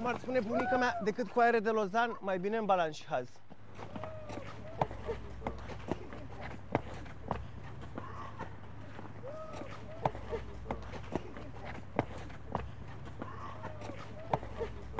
ar spune bunica mea, decât cu aere de Lozan, mai bine în Balan și Haz.